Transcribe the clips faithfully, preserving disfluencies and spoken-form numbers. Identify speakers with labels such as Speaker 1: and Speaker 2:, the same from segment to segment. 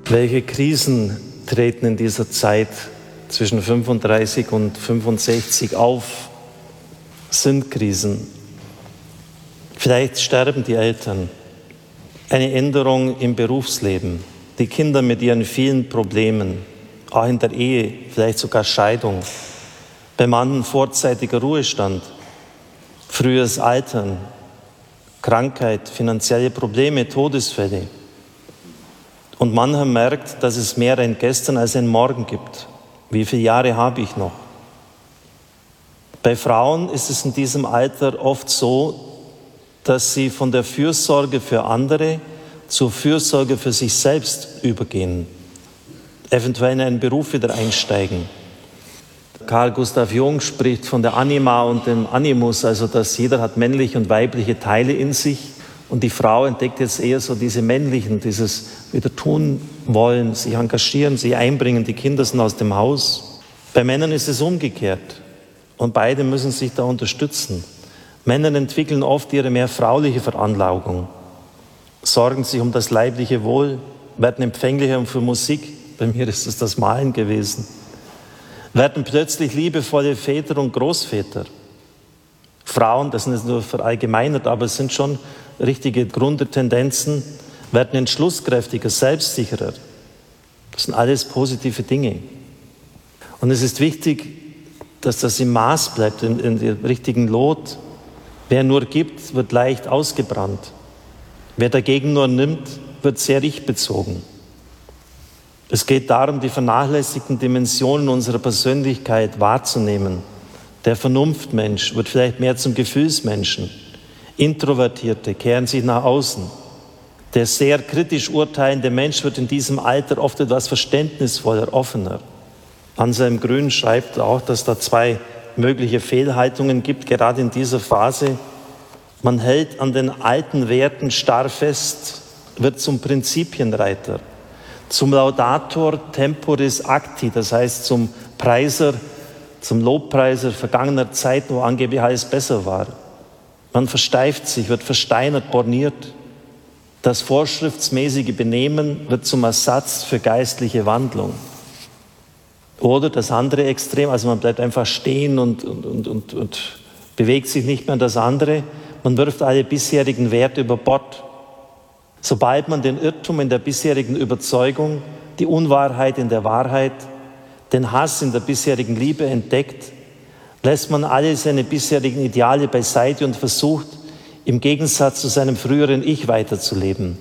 Speaker 1: Welche Krisen treten in dieser Zeit zwischen fünfunddreißig und fünfundsechzig auf? Sind Krisen. Vielleicht sterben die Eltern. Eine Änderung im Berufsleben. Die Kinder mit ihren vielen Problemen. Auch in der Ehe, vielleicht sogar Scheidung. Beim Mann vorzeitiger Ruhestand. Frühes Altern. Krankheit, finanzielle Probleme, Todesfälle. Und mancher merkt, dass es mehr ein Gestern als ein Morgen gibt. Wie viele Jahre habe ich noch? Bei Frauen ist es in diesem Alter oft so, dass sie von der Fürsorge für andere zur Fürsorge für sich selbst übergehen. Eventuell in einen Beruf wieder einsteigen. Carl Gustav Jung spricht von der Anima und dem Animus, also dass jeder hat männliche und weibliche Teile in sich. Und die Frau entdeckt jetzt eher so diese männlichen, dieses wieder tun wollen, sich engagieren, sich einbringen, die Kinder sind aus dem Haus. Bei Männern ist es umgekehrt und beide müssen sich da unterstützen. Männer entwickeln oft ihre mehr frauliche Veranlagung, sorgen sich um das leibliche Wohl, werden empfänglicher für Musik, bei mir ist es das Malen gewesen, werden plötzlich liebevolle Väter und Großväter. Frauen, das sind jetzt nur verallgemeinert, aber es sind schon richtige Grundtendenzen, werden entschlusskräftiger, selbstsicherer. Das sind alles positive Dinge. Und es ist wichtig, dass das im Maß bleibt, in, in der richtigen Lot. Wer nur gibt, wird leicht ausgebrannt. Wer dagegen nur nimmt, wird sehr ich-bezogen. Es geht darum, die vernachlässigten Dimensionen unserer Persönlichkeit wahrzunehmen. Der Vernunftmensch wird vielleicht mehr zum Gefühlsmenschen. Introvertierte kehren sich nach außen. Der sehr kritisch urteilende Mensch wird in diesem Alter oft etwas verständnisvoller, offener. Anselm Grün schreibt auch, dass da zwei mögliche Fehlhaltungen gibt, gerade in dieser Phase. Man hält an den alten Werten starr fest, wird zum Prinzipienreiter, zum Laudator temporis acti, das heißt zum Preiser, zum Lobpreiser vergangener Zeiten, wo angeblich alles besser war. Man versteift sich, wird versteinert, borniert. Das vorschriftsmäßige Benehmen wird zum Ersatz für geistliche Wandlung. Oder das andere Extrem, also man bleibt einfach stehen und, und, und, und, und bewegt sich nicht mehr an das andere. Man wirft alle bisherigen Werte über Bord. Sobald man den Irrtum in der bisherigen Überzeugung, die Unwahrheit in der Wahrheit, den Hass in der bisherigen Liebe entdeckt, lässt man alle seine bisherigen Ideale beiseite und versucht, im Gegensatz zu seinem früheren Ich weiterzuleben.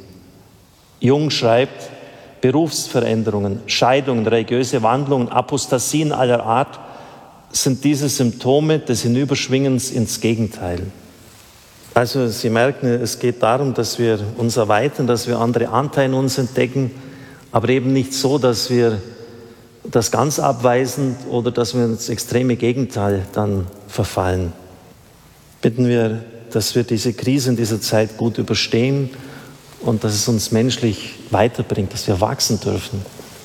Speaker 1: Jung schreibt, Berufsveränderungen, Scheidungen, religiöse Wandlungen, Apostasien aller Art sind diese Symptome des Hinüberschwingens ins Gegenteil. Also Sie merken, es geht darum, dass wir uns erweitern, dass wir andere Anteile in uns entdecken, aber eben nicht so, dass wir das ganz abweisen oder dass wir ins extreme Gegenteil dann verfallen. Bitten wir, dass wir diese Krise in dieser Zeit gut überstehen und dass es uns menschlich weiterbringt, dass wir wachsen dürfen.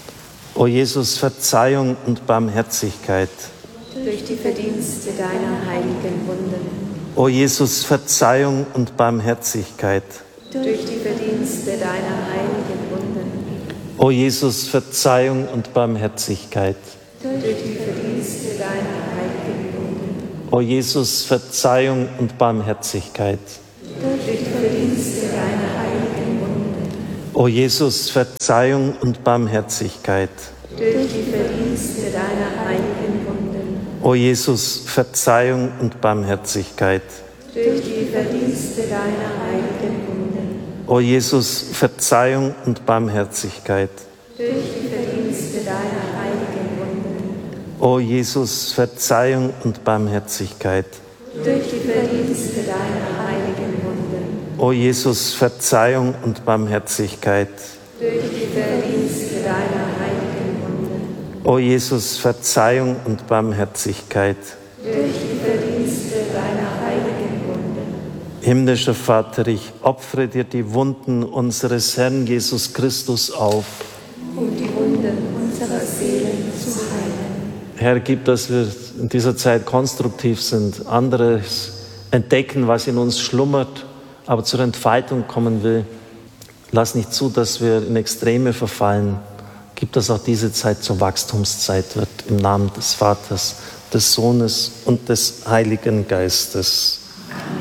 Speaker 1: O Jesus, Verzeihung und Barmherzigkeit.
Speaker 2: Durch die Verdienste deiner heiligen Wunden.
Speaker 1: O Jesus, Verzeihung und Barmherzigkeit.
Speaker 2: Durch die Verdienste deiner heiligen Wunden.
Speaker 1: O Jesus, Verzeihung und Barmherzigkeit.
Speaker 2: Durch die Verdienste deiner heiligen Wunden.
Speaker 1: O Jesus, Verzeihung und Barmherzigkeit.
Speaker 2: Durch die Verdienste deiner heiligen Wunden.
Speaker 1: O Jesus, Verzeihung und Barmherzigkeit.
Speaker 2: Durch die Verdienste deiner heiligen Wunden.
Speaker 1: O Jesus, Verzeihung und Barmherzigkeit.
Speaker 2: Durch die Verdienste deiner heiligen Wunden.
Speaker 1: O Jesus, Verzeihung und Barmherzigkeit.
Speaker 2: Durch die Verdienste deiner heiligen Wunden.
Speaker 1: O Jesus, Verzeihung und Barmherzigkeit.
Speaker 2: Durch die Verdienste deiner heiligen Wunden.
Speaker 1: O Jesus, Verzeihung und Barmherzigkeit.
Speaker 2: Durch die Verdienste deiner heiligen Wunden.
Speaker 1: O Jesus, Verzeihung und Barmherzigkeit.
Speaker 2: Durch die Verdienste deiner heiligen Wunden.
Speaker 1: Himmlischer Vater, ich opfere dir die Wunden unseres Herrn Jesus Christus auf.
Speaker 2: Um die Wunden unserer Seelen zu heilen.
Speaker 1: Herr, gib, dass wir in dieser Zeit konstruktiv sind, anderes entdecken, was in uns schlummert, aber zur Entfaltung kommen will. Lass nicht zu, dass wir in Extreme verfallen, Gib, dass auch diese Zeit zur Wachstumszeit wird, im Namen des Vaters, des Sohnes und des Heiligen Geistes.